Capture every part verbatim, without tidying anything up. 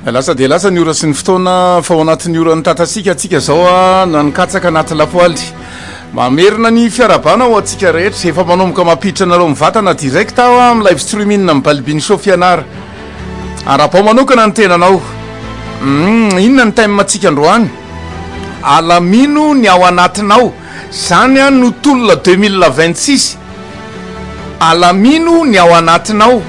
lasa dia lasa ny ora sy ny fotoana fa ao anatin'ny ora ny tatasika atsika zao a na nikatsaka anaty lapoaly mamerina ny fiarabana ho atsika rehetra efa manomboka mampiditra anareo mivatana direct aho amin'ny live streaming na mibalibiny sofianara arapao manokana ny tenanao mm, inona ny time atsika androany alamino ny ao anatinao zany a no tolona deux mille vingt-six alamino ny ao anatinao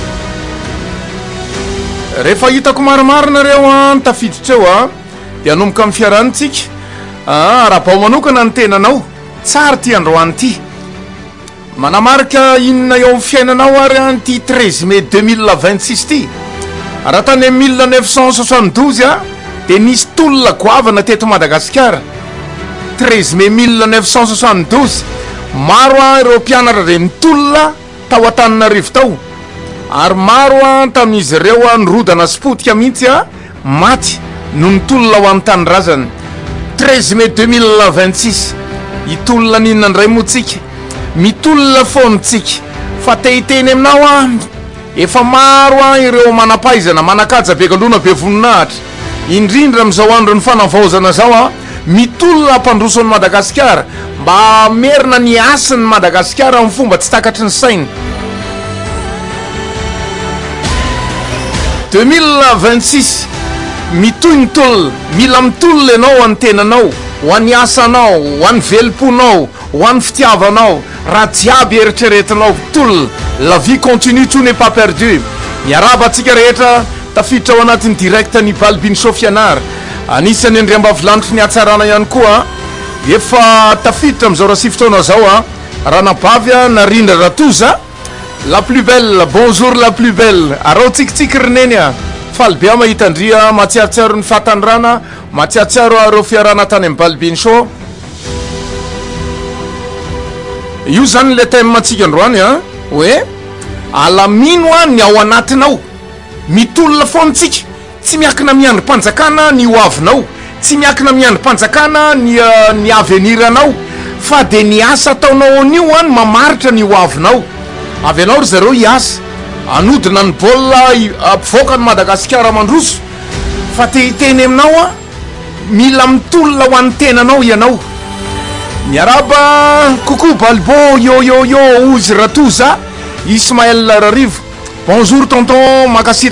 rehefa hitako maromaro nareo a tafiditra eo a dia anomboka amin'ny fiaranitsika arapao manokana ny tenanao tsara ty androany ty manamarika inona eo amin'ny fiainanao ary an'ity treize mai deux mille vingt-six ty raha tany amin'ny mille neuf cent soixante-douze a dia nisy tolona goavana teto Madagasikara treize mai mille neuf cent soixante-douze maro a ireo mpianatra re nitolona tao Antananarivo tao ary maro a tamin'izy ireo a nirodana spotika mihitsy a maty no nitolona ho amin'ny tanirazana treize mai deux mille vingt-six hitolona ninona ndray motsika mitolona fontsika fa tehiteny aminao a efa maro a ireo manampaizana manakaja be kalona be voninahitra indrindra amin'izao andro ny fanavaozana zao a mitolona mpandroso ny Madagasikara mba merina ny asin'ny Madagasikara amin'ny fomba tsy takatry ny saina deux mille vingt-six mitoy ny tolona mila mitolona ianao any tenanao ho an'ny asanao ho an'ny velim-ponao ho an'ny fitiavanao raha jiaby eritreretinao tolona la vie continue tout n'est pas perdu miaraba atsika rehetra tafiditra ao anatin'ny direct ny balibiny sofianara anisany andriambavilantry ny atsarana ihany koa efa tafiditra amin'izao raha sy fotoana zao a ranabavy a narindra ratoza la plus belle bonjour la plus belle arao tsikitsiky reneny a faly mahita andria matsiatsiaro ny fatandrana matsiatsiaro areo fiarana tany amin'ny balibiny show io zany le thème atsika androany a hoe alamino a ny ao anatinao mitolona fontsika tsy miakina miandry mpanjakana ny hoavinao tsy miakina miandry mpanjakana ny uh, ny aveniranao fa de ny asa ataonao anio any mamaritra ny hoavinao avy anao ry zareo hiasa anodina ny baolina mpivoaka ny Madagasikara mandroso fa tehiteny aminao a mila mitolona ho an'ny tenanao ianao miaraba coucou Balbo yo yo yo Ozy Ratoza Ismaël Rarivo bonjour tonton Makasira